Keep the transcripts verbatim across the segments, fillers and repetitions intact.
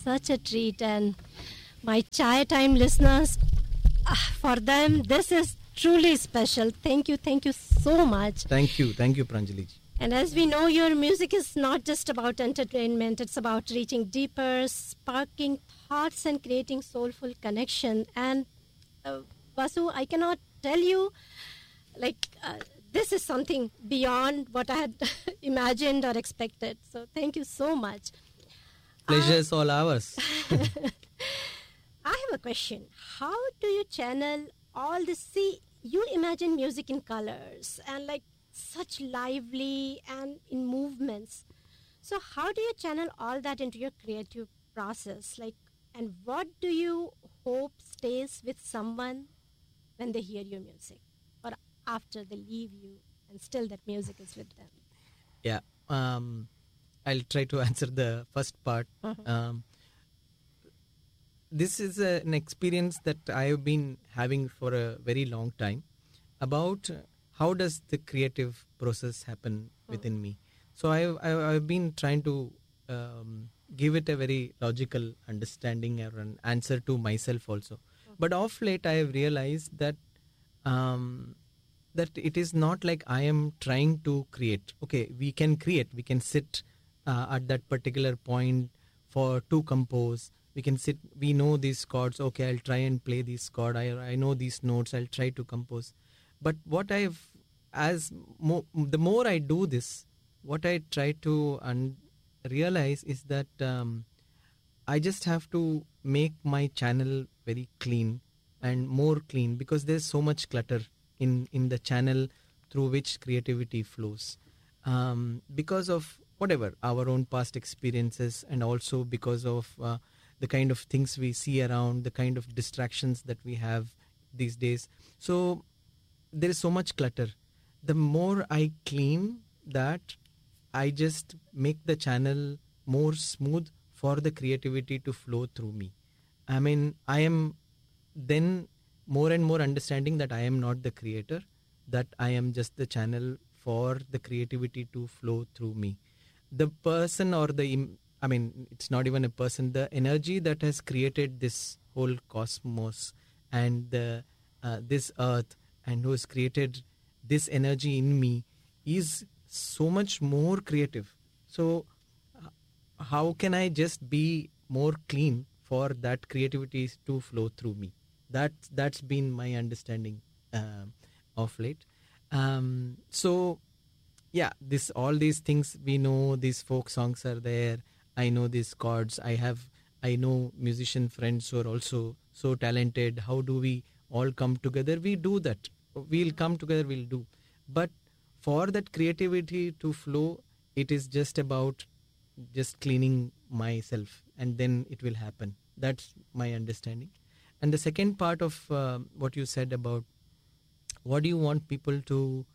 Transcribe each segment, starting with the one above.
such a treat. And my Chai Time listeners, ah, for them, this is truly special. Thank you, thank you so much. Thank you, thank you, Pranjali ji. And as we know, your music is not just about entertainment. It's about reaching deeper, sparking thoughts and creating soulful connection. And uh, Vasu, I cannot tell you, like, uh, this is something beyond what I had imagined or expected. So thank you so much. Pleasure is all ours. I have a question. How do you channel all this? See, you imagine music in colors and like such lively and in movements. So how do you channel all that into your creative process? Like, and what do you hope stays with someone when they hear your music or after they leave you and still that music is with them? Yeah, um, I'll try to answer the first part. Mhm. Um, this is a, an experience that I have been having for a very long time about how does the creative process happen within me. So I've, I've, I've been trying to um, give it a very logical understanding or an answer to myself also. But of late I have realized that um, that it is not like I am trying to create. Okay, we can create, we can sit uh, at that particular point for to compose. We can sit, we know these chords, okay, I'll try and play this chord, I, I know these notes, I'll try to compose. But what I've, as mo- the more I do this, what I try to un- realize is that um, I just have to make my channel very clean and more clean, because there's so much clutter in, in the channel through which creativity flows. Um, because of whatever, our own past experiences, and also because of uh, the kind of things we see around, the kind of distractions that we have these days. So there is so much clutter. The more I clean that, I just make the channel more smooth for the creativity to flow through me. I mean, I am then more and more understanding that I am not the creator, that I am just the channel for the creativity to flow through me. The person or the, im- I mean, it's not even a person, the energy that has created this whole cosmos and the uh, this earth, and who has created this energy in me is so much more creative. So uh, how can I just be more clean for that creativity to flow through me? That, that's been my understanding uh, of late. Um, so yeah, this all these things we know, these folk songs are there. I know these chords. I have, I know musician friends who are also so talented. How do we all come together? We do that. We'll come together, we'll do. But for that creativity to flow, it is just about just cleaning myself, and then it will happen. That's my understanding. And the second part of uh, what you said about what do you want people to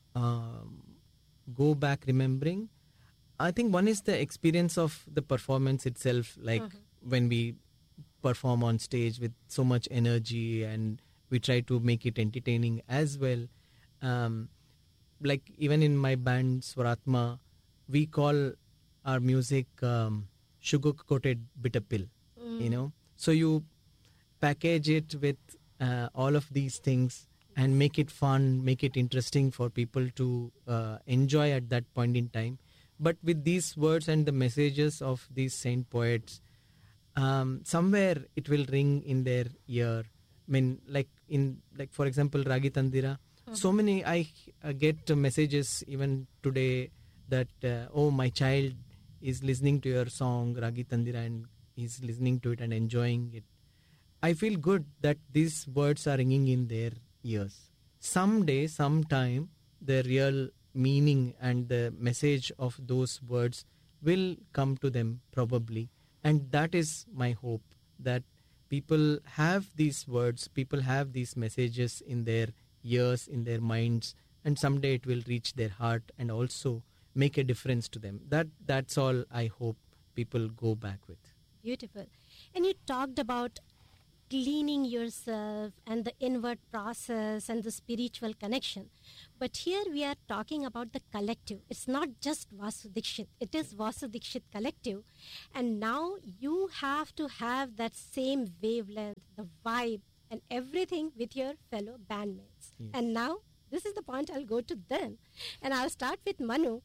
um, go back remembering, I think one is the experience of the performance itself, like when we perform on stage with so much energy and we try to make it entertaining as well. Um, like even in my band Swaratma, we call our music um, sugar coated bitter pill, you know. So you package it with uh, all of these things and make it fun, make it interesting for people to uh, enjoy at that point in time. But with these words and the messages of these saint poets, um, somewhere it will ring in their ear. I mean, like in, like for example, Ragi Tandira. So many I uh, get uh, messages even today that uh, oh, my child is listening to your song Ragi Tandira and he's listening to it and enjoying it. I feel good that these words are ringing in their ears. Someday, sometime, the real meaning and the message of those words will come to them probably. And that is my hope, that people have these words, people have these messages in their ears, in their minds, and someday it will reach their heart and also make a difference to them. That That's all I hope people go back with. Beautiful. And you talked about cleaning yourself and the inward process and the spiritual connection. But here we are talking about the collective. It's not just Vasu Dixit. It is Vasu Dixit collective. And now you have to have that same wavelength, the vibe, and everything with your fellow bandmates. Yes. And now, this is the point I'll go to them. And I'll start with Manu.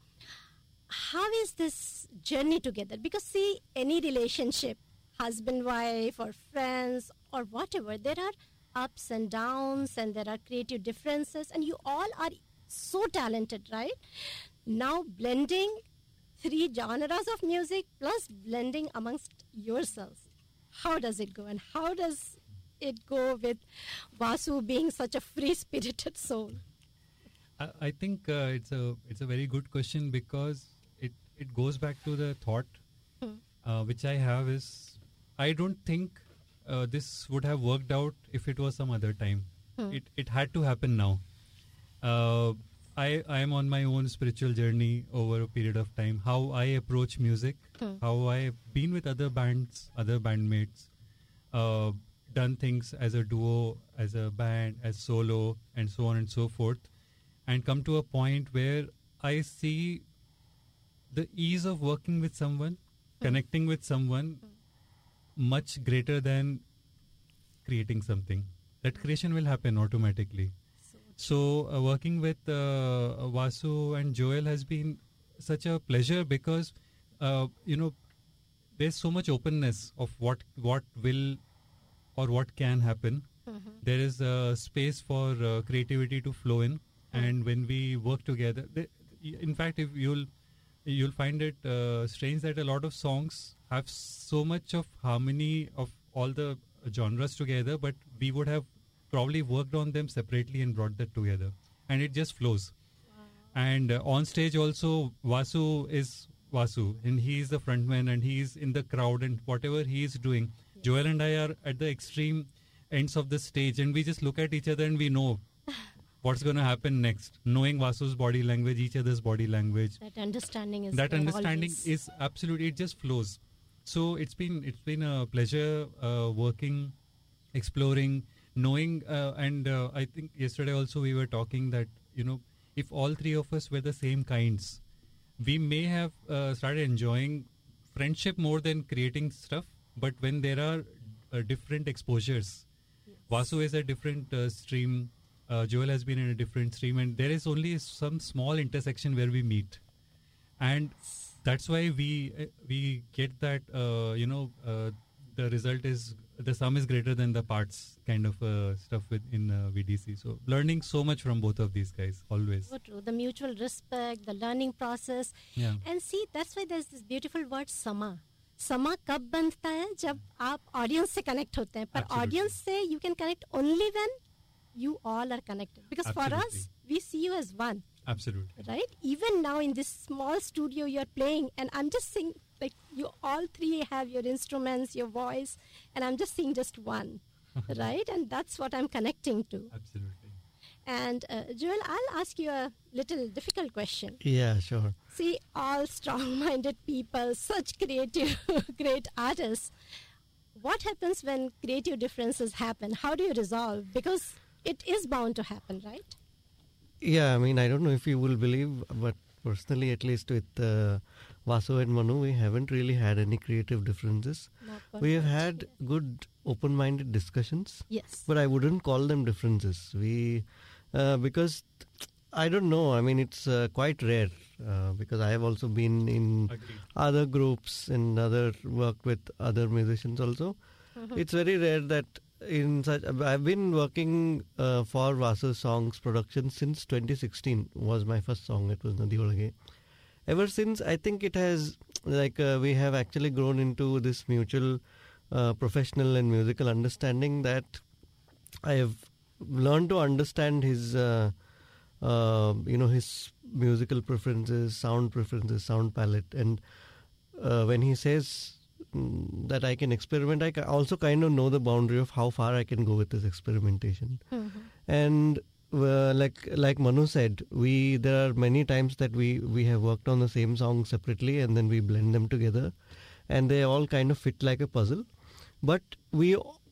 How is this journey together? Because see, any relationship, husband, wife, or friends, or whatever, there are ups and downs, and there are creative differences, and you all are so talented, right? Now blending three genres of music plus blending amongst yourselves. How does it go, and how does it go with Vasu being such a free-spirited soul? I, I think uh, it's a it's a very good question, because it, it goes back to the thought hmm. uh, which I have is, I don't think uh, this would have worked out if it was some other time. Hmm. It it had to happen now. Uh, I I am on my own spiritual journey over a period of time. How I approach music, hmm. how I've been with other bands, other bandmates, uh, done things as a duo, as a band, as solo, and so on and so forth, and come to a point where I see the ease of working with someone, mm. connecting with someone, mm. much greater than creating something. That creation will happen automatically. So, so uh, working with uh, Vasu and Joel has been such a pleasure, because uh, you know, there's so much openness of what what will or what can happen. Mm-hmm. There is a space for uh, creativity to flow in. And when we work together, they, in fact, if you'll you'll find it uh, strange that a lot of songs have so much of harmony of all the genres together, but we would have probably worked on them separately and brought that together, and it just flows. Wow. And uh, on stage also, Vasu is Vasu, and he is the frontman, and he is in the crowd, and whatever he is doing, yes. Joel and I are at the extreme ends of the stage, and we just look at each other and we know what's going to happen next, knowing Vasu's body language, each other's body language. That understanding is that understanding always. is absolutely, it just flows. So it's been it's been a pleasure uh, working, exploring, knowing, uh, and uh, I think yesterday also we were talking that, you know, if all three of us were the same kinds, we may have uh, started enjoying friendship more than creating stuff. But when there are uh, different exposures, yes. Vasu is a different uh, stream. Uh, Joel has been in a different stream, and there is only some small intersection where we meet, and that's why we uh, we get that uh, you know uh, the result is the sum is greater than the parts kind of uh, stuff within uh, V D C. So learning so much from both of these guys always. So true. The mutual respect, the learning process, yeah. And see, that's why there's this beautiful word sama. Sama कब बनता है जब आप audience से connect होते हैं. पर audience से you can connect only when you all are connected, because Absolutely. For us we see you as one. Absolutely. Right? Even now in this small studio you're playing, and I'm just seeing like you all three have your instruments, your voice, and I'm just seeing just one. Right? And that's what I'm connecting to. Absolutely. And uh, Joel, I'll ask you a little difficult question. Yeah, sure. See, all strong-minded people, such creative, great artists. What happens when creative differences happen? How do you resolve? Because it is bound to happen, right? Yeah, I mean, I don't know if you will believe, but personally, at least with uh, Vasu and Manu, we haven't really had any creative differences. We have had good open-minded discussions. Yes. But I wouldn't call them differences. We, uh, because, I don't know, I mean, it's uh, quite rare. Uh, because I have also been in Agreed. other groups and other worked with other musicians also. Mm-hmm. It's very rare that in such, I've been working uh, for Vasu's songs production since twenty sixteen was my first song. It was Nadi Olage. Ever since, I think it has, like, uh, we have actually grown into this mutual uh, professional and musical understanding that I have learned to understand his, uh, uh, you know, his musical preferences, sound preferences, sound palette. And uh, when he says that I can experiment, I also kind of know the boundary of how far I can go with this experimentation. Mm-hmm. And uh, like like Manu said, we there are many times that we, we have worked on the same song separately and then we blend them together, and they all kind of fit like a puzzle. But we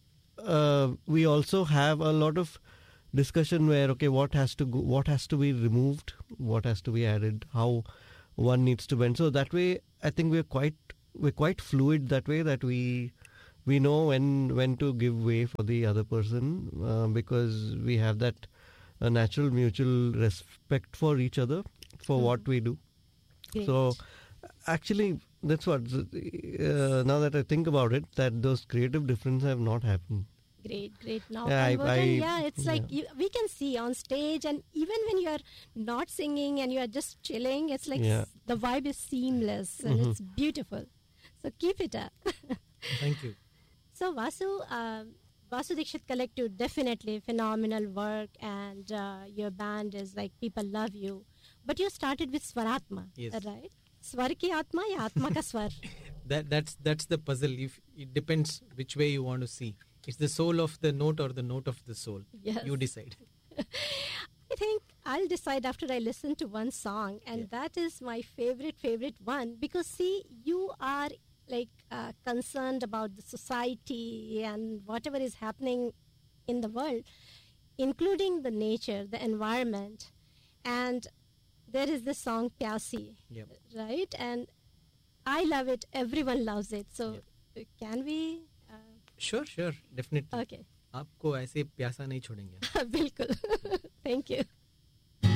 uh, we also have a lot of discussion where, okay, what has to go, what has to be removed, what has to be added, how one needs to bend. So that way, I think we're quite we're quite fluid that way, that we we know when when to give way for the other person, uh, because we have that uh, natural mutual respect for each other, for Mm. what we do. Great. So actually, that's what, uh, now that I think about it, that those creative differences have not happened. Great, great. Now, Yeah, I- and Varun, I- yeah, it's like yeah. you, we can see on stage, and even when you are not singing and you are just chilling, it's like Yeah. s- the vibe is seamless and Mhm. it's beautiful. So keep it up. Thank you. So Vasu, um, Vasu Dixit Collective, definitely phenomenal work, and uh, your band is like, people love you. But you started with Swaratma, Yes. right? Swar ki Atma ya Atma ka Swar? That that's that's the puzzle. If it depends which way you want to see. It's the soul of the note or the note of the soul. Yes. You decide. I think I'll decide after I listen to one song, and Yeah. that is my favorite, favorite one, because see, you are like uh, concerned about the society and whatever is happening in the world, including the nature, the environment, and there is this song Pyasi, Yep. right? And I love it. Everyone loves it. So uh, can we? Uh, Sure, sure, definitely. okay, आपको ऐसे प्यासा नहीं छोड़ेंगे. बिल्कुल. Thank you.